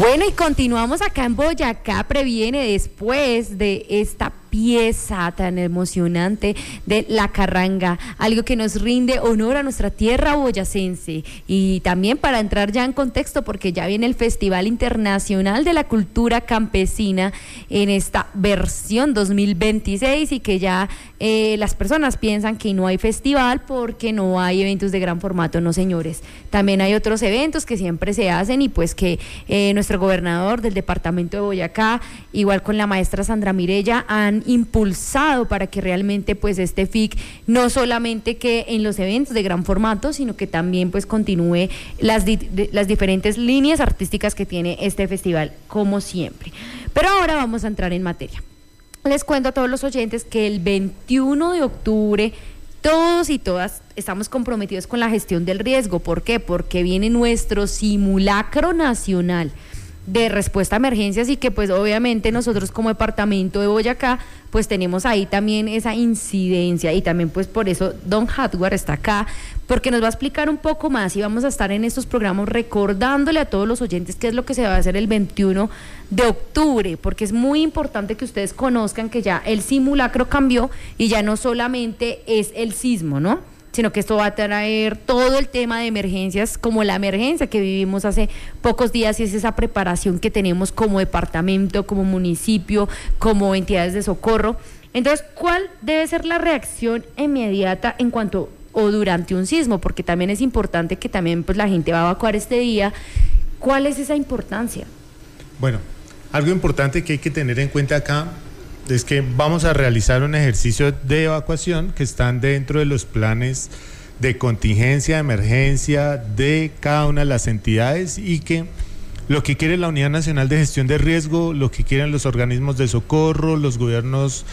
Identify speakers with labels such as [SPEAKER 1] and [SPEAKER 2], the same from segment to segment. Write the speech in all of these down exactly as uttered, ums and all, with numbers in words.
[SPEAKER 1] Bueno, y continuamos acá en Boyacá Previene después de esta pieza tan emocionante de La Carranga, algo que nos rinde honor a nuestra tierra boyacense. Y también para entrar ya en contexto, porque ya viene el Festival Internacional de la Cultura Campesina en esta versión dos mil veintiséis, y que ya eh, las personas piensan que no hay festival porque no hay eventos de gran formato. No, señores, también hay otros eventos que siempre se hacen, y pues que eh, nuestro gobernador del departamento de Boyacá, igual con la maestra Sandra Mirella, han impulsado para que realmente pues este F I C no solamente que en los eventos de gran formato, sino que también pues continúe las, di de, las diferentes líneas artísticas que tiene este festival, como siempre. Pero ahora vamos a entrar en materia. Les cuento a todos los oyentes que el veintiuno de octubre todos y todas estamos comprometidos con la gestión del riesgo. ¿Por qué? Porque viene nuestro simulacro nacional de respuesta a emergencias, y que pues obviamente nosotros como departamento de Boyacá pues tenemos ahí también esa incidencia, y también pues por eso Don Hardware está acá, porque nos va a explicar un poco más, y vamos a estar en estos programas recordándole a todos los oyentes qué es lo que se va a hacer el veintiuno de octubre, porque es muy importante que ustedes conozcan que ya el simulacro cambió y ya no solamente es el sismo, ¿no?, sino que esto va a traer todo el tema de emergencias, como la emergencia que vivimos hace pocos días, y es esa preparación que tenemos como departamento, como municipio, como entidades de socorro. Entonces, ¿cuál debe ser la reacción inmediata en cuanto o durante un sismo? Porque también es importante que también pues la gente va a evacuar este día. ¿Cuál es esa importancia?
[SPEAKER 2] Bueno, algo importante que hay que tener en cuenta acá es que vamos a realizar un ejercicio de evacuación que están dentro de los planes de contingencia, de emergencia de cada una de las entidades, y que lo que quiere la Unidad Nacional de Gestión de Riesgo, lo que quieren los organismos de socorro, los gobiernos,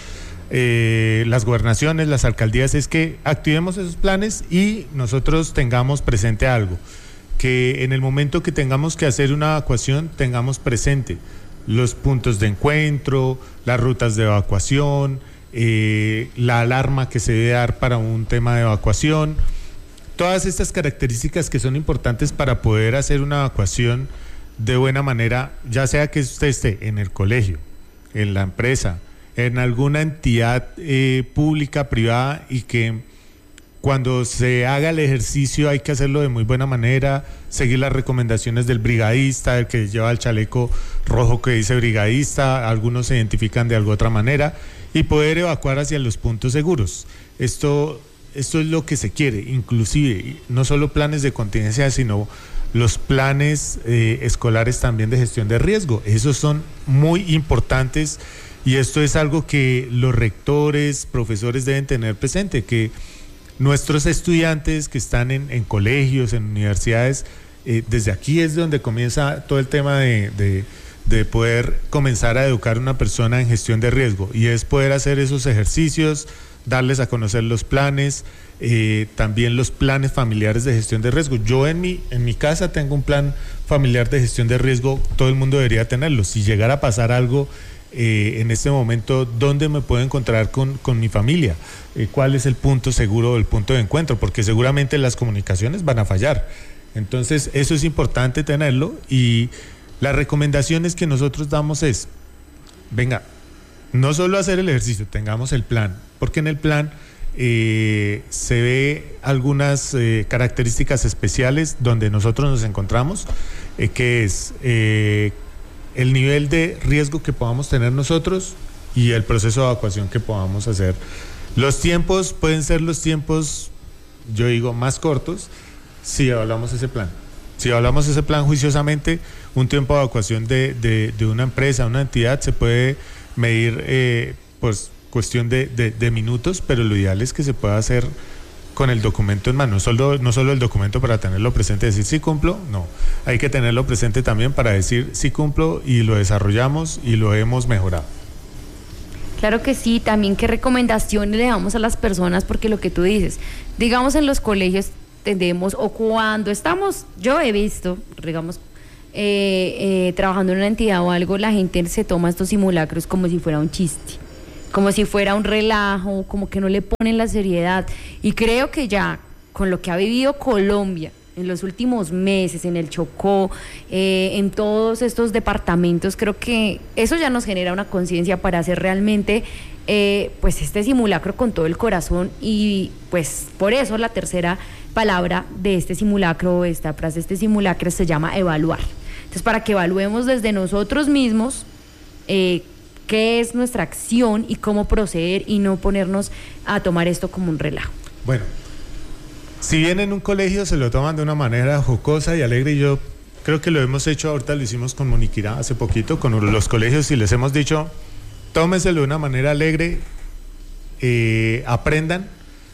[SPEAKER 2] eh, las gobernaciones, las alcaldías, es que activemos esos planes y nosotros tengamos presente algo, que en el momento que tengamos que hacer una evacuación tengamos presente los puntos de encuentro, las rutas de evacuación, eh, la alarma que se debe dar para un tema de evacuación, todas estas características que son importantes para poder hacer una evacuación de buena manera, ya sea que usted esté en el colegio, en la empresa, en alguna entidad eh, pública, privada, y que cuando se haga el ejercicio hay que hacerlo de muy buena manera, seguir las recomendaciones del brigadista, el que lleva el chaleco rojo que dice brigadista, algunos se identifican de alguna otra manera, y poder evacuar hacia los puntos seguros. Esto, esto es lo que se quiere, inclusive, no solo planes de contingencia, sino los planes eh, escolares también de gestión de riesgo. Esos son muy importantes, y esto es algo que los rectores, profesores deben tener presente, que nuestros estudiantes que están en, en colegios, en universidades, eh, desde aquí es donde comienza todo el tema de, de, de poder comenzar a educar a una persona en gestión de riesgo, y es poder hacer esos ejercicios, darles a conocer los planes, eh, también los planes familiares de gestión de riesgo. Yo en mi, en mi casa tengo un plan familiar de gestión de riesgo, todo el mundo debería tenerlo. Si llegara a pasar algo Eh, en este momento, ¿dónde me puedo encontrar con, con mi familia? Eh, ¿Cuál es el punto seguro, el punto de encuentro? Porque seguramente las comunicaciones van a fallar. Entonces, eso es importante tenerlo, y las recomendaciones que nosotros damos es, venga, no solo hacer el ejercicio, tengamos el plan, porque en el plan eh, se ve algunas eh, características especiales donde nosotros nos encontramos, eh, que es Eh, el nivel de riesgo que podamos tener nosotros y el proceso de evacuación que podamos hacer. Los tiempos pueden ser los tiempos, yo digo, más cortos si evaluamos ese plan. Si evaluamos ese plan juiciosamente, un tiempo de evacuación de, de, de una empresa, una entidad, se puede medir eh, pues cuestión de, de, de minutos, pero lo ideal es que se pueda hacer con el documento en mano, no solo, no solo el documento para tenerlo presente y decir sí cumplo, no, hay que tenerlo presente también para decir sí cumplo, y lo desarrollamos y lo hemos mejorado.
[SPEAKER 1] Claro que sí. También qué recomendaciones le damos a las personas, porque lo que tú dices, digamos en los colegios tendemos, o cuando estamos, yo he visto, digamos, eh, eh, trabajando en una entidad o algo, la gente se toma estos simulacros como si fuera un chiste, como si fuera un relajo, como que no le ponen la seriedad. Y creo que ya con lo que ha vivido Colombia en los últimos meses, en el Chocó, eh, en todos estos departamentos, creo que eso ya nos genera una conciencia para hacer realmente eh, pues este simulacro con todo el corazón, y pues por eso la tercera palabra de este simulacro, esta frase de este simulacro se llama evaluar. Entonces, para que evaluemos desde nosotros mismos eh, qué es nuestra acción y cómo proceder, y no ponernos a tomar esto como un relajo.
[SPEAKER 2] Bueno, si bien en un colegio se lo toman de una manera jocosa y alegre, y yo creo que lo hemos hecho, ahorita lo hicimos con Moniquirá hace poquito, con los colegios, y les hemos dicho, tómenselo de una manera alegre, eh, aprendan.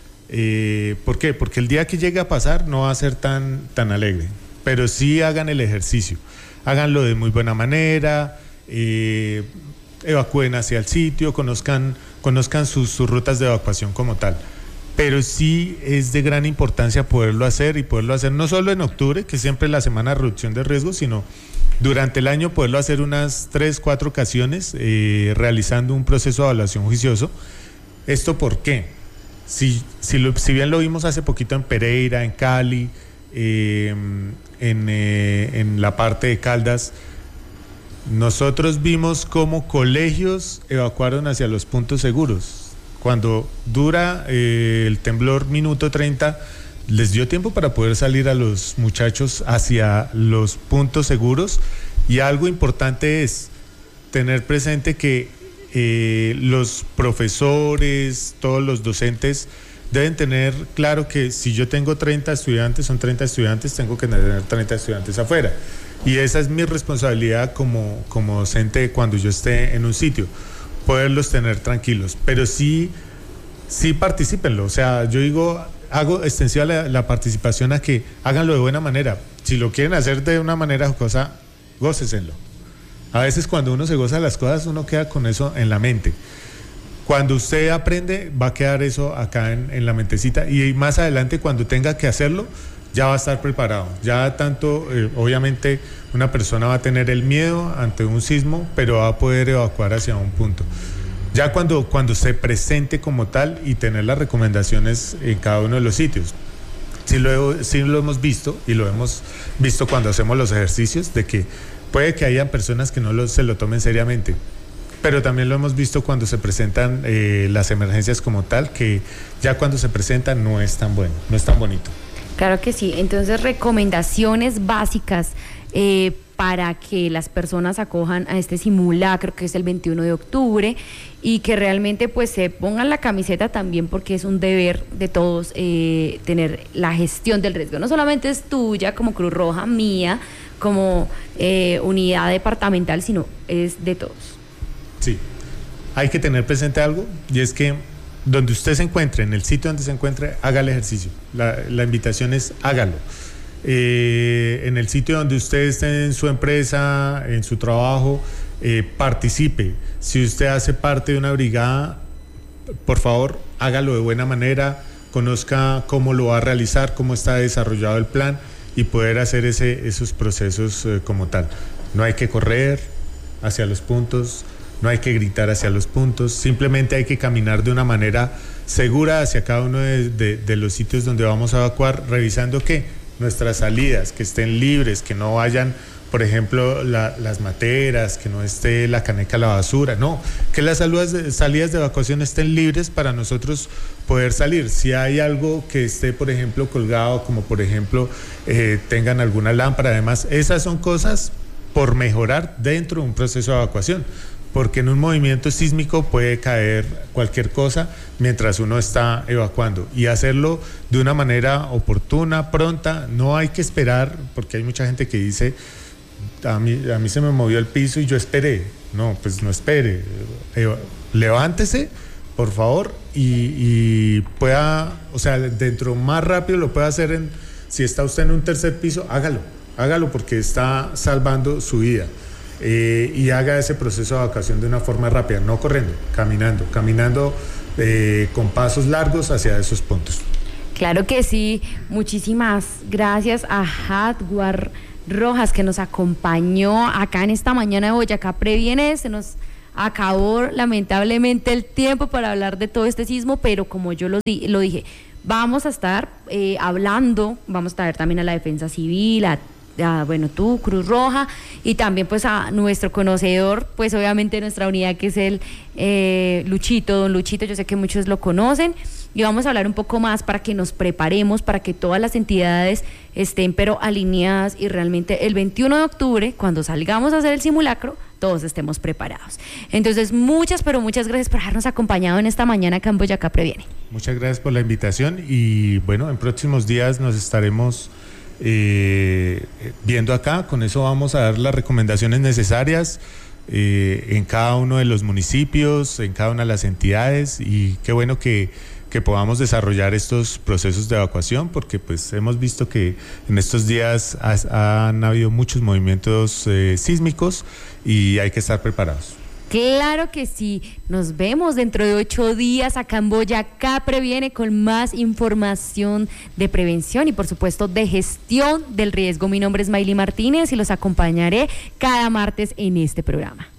[SPEAKER 2] Eh, ¿Por qué? Porque el día que llegue a pasar no va a ser tan, tan alegre, pero sí hagan el ejercicio, háganlo de muy buena manera, eh, evacúen hacia el sitio, conozcan, conozcan sus, sus rutas de evacuación como tal. Pero sí es de gran importancia poderlo hacer, y poderlo hacer no solo en octubre, que siempre es la semana de reducción de riesgos, sino durante el año poderlo hacer unas tres, cuatro ocasiones, eh, realizando un proceso de evaluación juicioso. ¿Esto por qué? Si, si, lo, si bien lo vimos hace poquito en Pereira, en Cali, eh, en, eh, en la parte de Caldas, nosotros vimos cómo colegios evacuaron hacia los puntos seguros. Cuando dura eh, el temblor minuto treinta, les dio tiempo para poder salir a los muchachos hacia los puntos seguros. Y algo importante es tener presente que eh, los profesores, todos los docentes deben tener claro que si yo tengo treinta estudiantes, son treinta estudiantes, tengo que tener treinta estudiantes afuera. Y esa es mi responsabilidad como, como docente cuando yo esté en un sitio, poderlos tener tranquilos, pero sí, sí particípenlo. O sea, yo digo, hago extensiva la, la participación a que háganlo de buena manera. Si lo quieren hacer de una manera jocosa, gócesenlo. A veces cuando uno se goza las cosas, uno queda con eso en la mente. Cuando usted aprende, va a quedar eso acá en, en la mentecita, y más adelante cuando tenga que hacerlo, ya va a estar preparado. Ya tanto, eh, obviamente, una persona va a tener el miedo ante un sismo, pero va a poder evacuar hacia un punto. Ya cuando, cuando se presente como tal, y tener las recomendaciones en cada uno de los sitios. Sí lo, sí lo hemos visto, y lo hemos visto cuando hacemos los ejercicios, de que puede que hayan personas que no lo, se lo tomen seriamente, pero también lo hemos visto cuando se presentan eh, las emergencias como tal, que ya cuando se presentan no es tan bueno, no es tan bonito.
[SPEAKER 1] Claro que sí. Entonces, recomendaciones básicas eh, para que las personas acojan a este simulacro, que es el veintiuno de octubre, y que realmente pues se pongan la camiseta también, porque es un deber de todos eh, tener la gestión del riesgo. No solamente es tuya como Cruz Roja, mía como eh, unidad departamental, sino es de todos.
[SPEAKER 2] Sí, hay que tener presente algo, y es que donde usted se encuentre, en el sitio donde se encuentre, haga el ejercicio. La, la invitación es hágalo. Eh, en el sitio donde usted esté, en su empresa, en su trabajo, eh, participe. Si usted hace parte de una brigada, por favor, hágalo de buena manera, conozca cómo lo va a realizar, cómo está desarrollado el plan, y poder hacer ese, esos procesos eh, como tal. No hay que correr hacia los puntos, no hay que gritar hacia los puntos, simplemente hay que caminar de una manera segura hacia cada uno de, de, de los sitios donde vamos a evacuar, revisando que nuestras salidas, que estén libres, que no vayan, por ejemplo, la, las materas, que no esté la caneca a la basura, no, que las salidas de, salidas de evacuación estén libres para nosotros poder salir. Si hay algo que esté, por ejemplo, colgado, como por ejemplo, eh, tengan alguna lámpara, además, esas son cosas por mejorar dentro de un proceso de evacuación, porque en un movimiento sísmico puede caer cualquier cosa mientras uno está evacuando, y hacerlo de una manera oportuna, pronta. No hay que esperar, porque hay mucha gente que dice, a mí, a mí se me movió el piso y yo esperé. No, pues no espere, levántese, por favor, y, y pueda, o sea, dentro más rápido lo pueda hacer. En, si está usted en un tercer piso, hágalo, hágalo porque está salvando su vida. Eh, y haga ese proceso de evacuación de una forma rápida, no corriendo, caminando, caminando eh, con pasos largos hacia esos puntos.
[SPEAKER 1] Claro que sí. Muchísimas gracias a Hadwar Rojas, que nos acompañó acá en esta mañana de Boyacá Previene. Se nos acabó lamentablemente el tiempo para hablar de todo este sismo, pero como yo lo, di- lo dije, vamos a estar eh, hablando, vamos a traer también a la Defensa Civil, a A, bueno, tú, Cruz Roja, y también pues a nuestro conocedor, pues obviamente nuestra unidad, que es el eh, Luchito, don Luchito, yo sé que muchos lo conocen, y vamos a hablar un poco más para que nos preparemos, para que todas las entidades estén pero alineadas, y realmente el veintiuno de octubre, cuando salgamos a hacer el simulacro, todos estemos preparados. Entonces, muchas, pero muchas gracias por habernos acompañado en esta mañana acá en Boyacá Previene.
[SPEAKER 2] Muchas gracias por la invitación, y bueno, en próximos días nos estaremos Eh, viendo acá. Con eso vamos a dar las recomendaciones necesarias eh, en cada uno de los municipios, en cada una de las entidades, y qué bueno que, que podamos desarrollar estos procesos de evacuación, porque pues hemos visto que en estos días has, han habido muchos movimientos eh, sísmicos y hay que estar preparados.
[SPEAKER 1] Claro que sí, nos vemos dentro de ocho días acá en Boyacá Previene con más información de prevención y por supuesto de gestión del riesgo. Mi nombre es Mayli Martínez y los acompañaré cada martes en este programa.